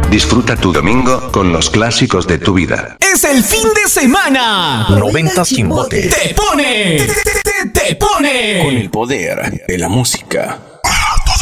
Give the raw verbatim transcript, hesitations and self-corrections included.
Disfruta tu domingo con los clásicos de tu vida. ¡Es el fin de semana! noventa Chimbote. ¡Te pone! ¡Te, te, te, te pone! Con el poder de la música.